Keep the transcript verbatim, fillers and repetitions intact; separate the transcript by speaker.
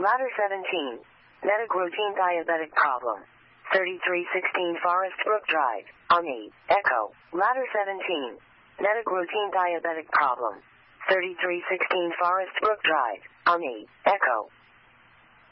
Speaker 1: Ladder seventeen. Medic routine diabetic problem. thirty-three sixteen Forest Brook Drive, Omni, Echo. Ladder seventeen. Medic routine diabetic problem. thirty-three sixteen Forest Brook Drive, Omni, Echo.